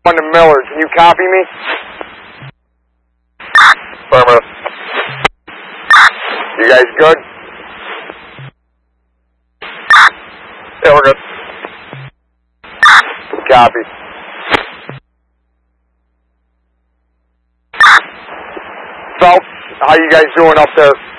On to Miller, can you copy me? Affirmative. You guys good? Yeah, we're good. Copy. Phelps, how you guys doing up there?